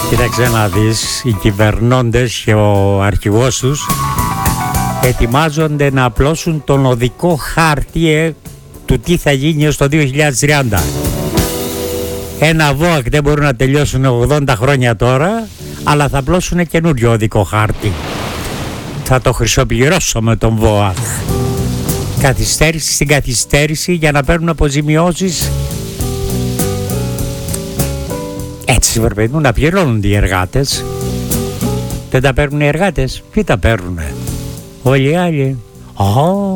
Κοίταξε να δεις, οι κυβερνώντες και ο αρχηγός τους ετοιμάζονται να απλώσουν τον οδικό χάρτη του τι θα γίνει ως το 2030. Ένα ΒΟΑΚ δεν μπορούν να τελειώσουν 80 χρόνια τώρα, αλλά θα απλώσουν καινούριο οδικό χάρτη. Θα το χρυσοπληρώσω με τον ΒΟΑΚ. Καθυστέρηση στην καθυστέρηση για να παίρνουν αποζημιώσεις. Έτσι πρέπει να πληρώνουν οι εργάτες. Δεν τα παίρνουν οι εργάτες. Ποιοι τα παίρνουνε? Όλοι οι άλλοι.